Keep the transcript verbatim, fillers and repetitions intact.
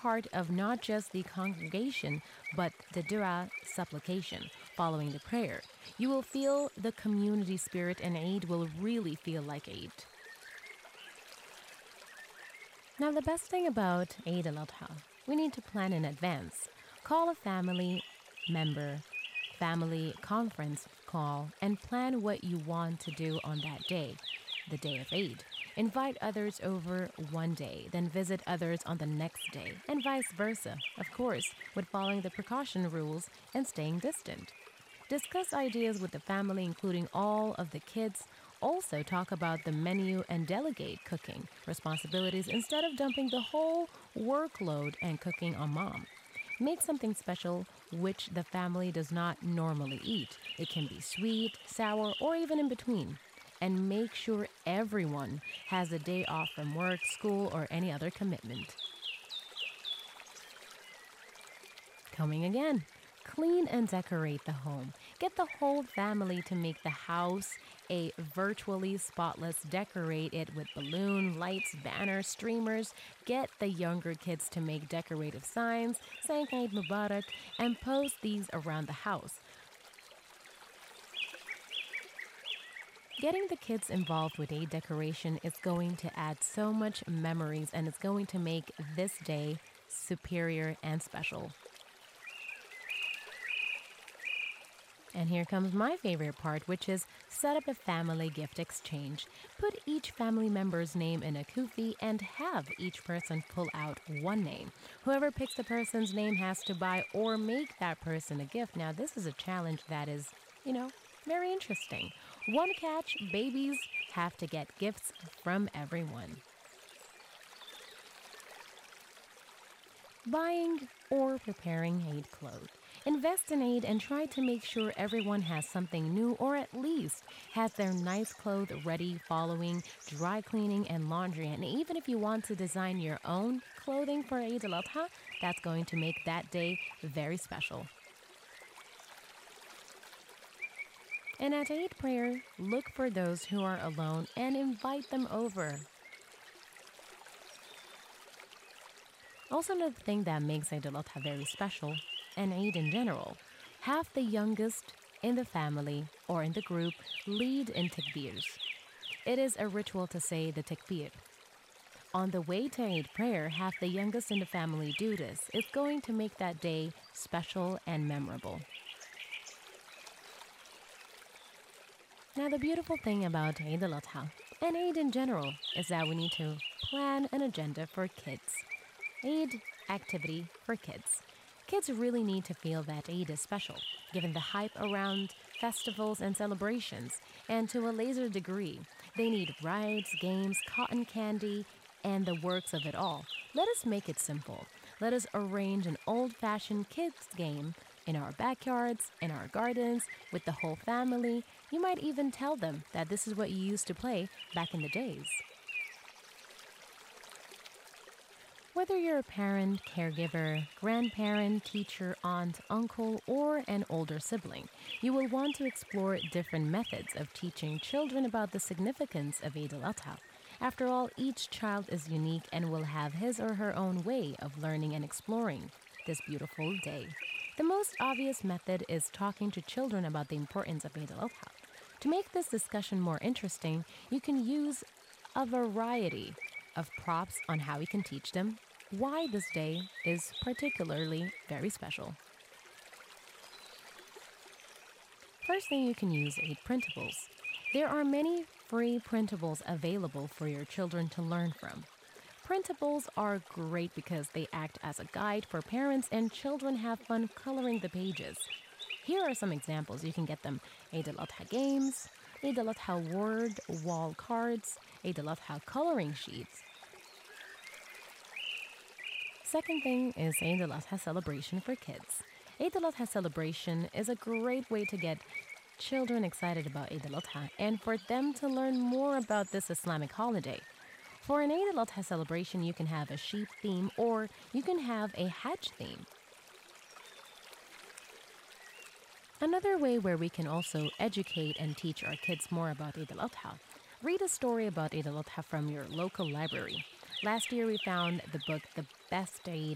part of not just the congregation, but the dua supplication following the prayer. You will feel the community spirit and Eid will really feel like Eid. Now, the best thing about Eid al-Adha, we need to plan in advance. Call a family member, family conference call, and plan what you want to do on that day, the day of Eid. Invite others over one day, then visit others on the next day, and vice versa, of course, with following the precaution rules and staying distant. Discuss ideas with the family, including all of the kids. Also talk about the menu and delegate cooking responsibilities instead of dumping the whole workload and cooking on mom. Make something special which the family does not normally eat. It can be sweet, sour, or even in between. And make sure everyone has a day off from work, school, or any other commitment. Coming again. Clean and decorate the home. Get the whole family to make the house a virtually spotless. Decorate it with balloon, lights, banners, streamers. Get the younger kids to make decorative signs, saying Eid Mubarak, and post these around the house. Getting the kids involved with Eid decoration is going to add so much memories, and it's going to make this day superior and special. And here comes my favorite part, which is set up a family gift exchange. Put each family member's name in a kufi and have each person pull out one name. Whoever picks the person's name has to buy or make that person a gift. Now, this is a challenge that is, you know, very interesting. One catch, babies have to get gifts from everyone. Buying or preparing Eid clothes. Invest in Eid and try to make sure everyone has something new or at least has their nice clothes ready following dry cleaning and laundry. And even if you want to design your own clothing for Eid al-Adha, that's going to make that day very special. And at Eid prayer, look for those who are alone and invite them over. Also, another thing that makes Eid al-Adha very special, and Eid in general, have the youngest in the family or in the group lead in takbirs. It is a ritual to say the takbir. On the way to Eid prayer, have the youngest in the family do this. It's going to make that day special and memorable. Now, the beautiful thing about Eid al-Adha and Eid in general is that we need to plan an agenda for kids. Eid activity for kids. Kids really need to feel that Eid is special, given the hype around festivals and celebrations, and to a lesser degree, they need rides, games, cotton candy, and the works of it all. Let us make it simple. Let us arrange an old-fashioned kids game in our backyards, in our gardens, with the whole family. You might even tell them that this is what you used to play back in the days. Whether you're a parent, caregiver, grandparent, teacher, aunt, uncle, or an older sibling, you will want to explore different methods of teaching children about the significance of Eid al-Adha. After all, each child is unique and will have his or her own way of learning and exploring this beautiful day. The most obvious method is talking to children about the importance of Eid al-Adha. To make this discussion more interesting, you can use a variety of props on how you can teach them why this day is particularly very special. First thing, you can use Eid printables. There are many free printables available for your children to learn from. Printables are great because they act as a guide for parents and children have fun coloring the pages. Here are some examples. You can get them Eid al-Adha games, Eid al-Adha word wall cards, Eid al-Adha coloring sheets. Second thing is Eid al-Adha celebration for kids. Eid al-Adha celebration is a great way to get children excited about Eid al-Adha and for them to learn more about this Islamic holiday. For an Eid al-Adha celebration, you can have a sheep theme or you can have a Hajj theme. Another way where we can also educate and teach our kids more about Eid al-Adha. Read a story about Eid al-Adha from your local library. Last year, we found the book The Best Eid